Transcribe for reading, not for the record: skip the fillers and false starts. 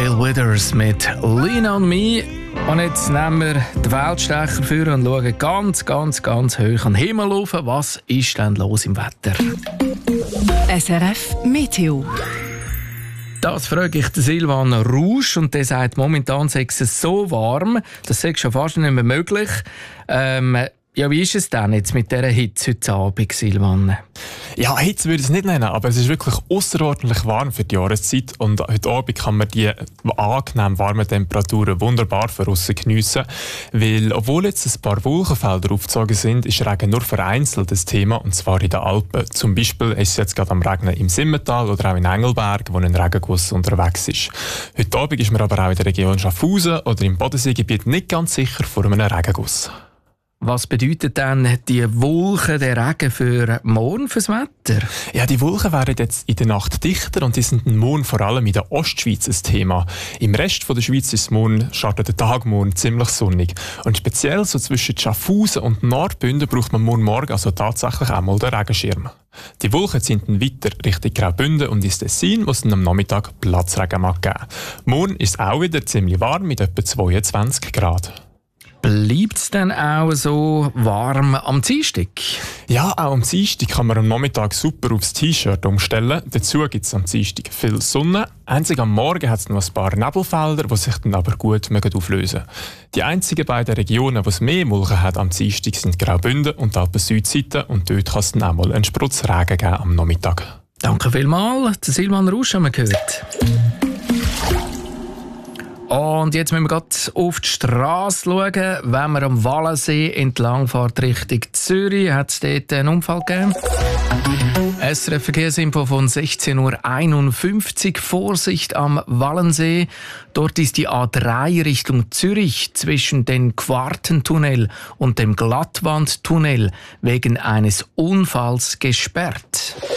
Bill Withers mit «Lean on Me». Und jetzt nehmen wir die Weltstecher für und schauen ganz hoch an den Himmel rauf. Was ist denn los im Wetter? SRF Meteo. Das frage ich den Silvan Rausch und der sagt, momentan sei es so warm, das sei schon fast nicht mehr möglich. Ja, wie ist es denn jetzt mit dieser Hitze heute Abend, Silvan? Ja, Hitze würde ich es nicht nennen, aber es ist wirklich außerordentlich warm für die Jahreszeit und heute Abend kann man die angenehm warmen Temperaturen wunderbar von aussen geniessen, weil obwohl jetzt ein paar Wolkenfelder aufgezogen sind, ist Regen nur vereinzelt das Thema, und zwar in den Alpen. Zum Beispiel ist es jetzt gerade am Regnen im Simmental oder auch in Engelberg, wo ein Regenguss unterwegs ist. Heute Abend ist man aber auch in der Region Schaffhausen oder im Bodenseegebiet nicht ganz sicher vor einem Regenguss. Was bedeutet denn die Wolken, der Regen für morgen, fürs Wetter? Ja, die Wolken werden jetzt in der Nacht dichter und die sind morgen vor allem in der Ostschweiz ein Thema. Im Rest der Schweiz ist morgen, startet der Tag morgen ziemlich sonnig. Und speziell so zwischen Schaffhausen und Nordbünden braucht man morgen also tatsächlich einmal den Regenschirm. Die Wolken ziehen dann weiter Richtung Graubünden und ins Tessin, wo es dann am Nachmittag Platzregen mag geben. Morgen ist es auch wieder ziemlich warm mit etwa 22 Grad. Bleibt es denn auch so warm am Dienstag? Ja, auch am Dienstag kann man am Nachmittag super aufs T-Shirt umstellen. Dazu gibt es am Dienstag viel Sonne. Einzig am Morgen hat es noch ein paar Nebelfelder, die sich dann aber gut auflösen. Die einzigen beiden Regionen, wo es mehr Wolken hat am Dienstag, sind Graubünden und die Alpen-Südseite. Und dort kann es dann auch mal einen Sprutz Regen geben am Nachmittag. Danke vielmals. Der Silvan Rausch haben wir gehört. Und jetzt müssen wir gerade auf die Straße schauen. Wenn man am Wallensee entlang fährt Richtung Zürich, hat es dort einen Unfall gegeben. SRF Verkehrsinfo von 16:51 Uhr. Vorsicht am Wallensee. Dort ist die A3 Richtung Zürich zwischen dem Quartentunnel und dem Glattwandtunnel wegen eines Unfalls gesperrt.